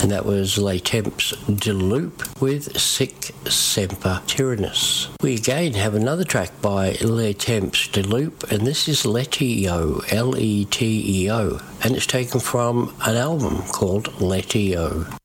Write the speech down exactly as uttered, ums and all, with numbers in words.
And that was Les Temps de Loup with Sic Semper Tyrannis. We again have another track by Les Temps de Loup, and this is Leteo, L E T E O, and it's taken from an album called Leteo.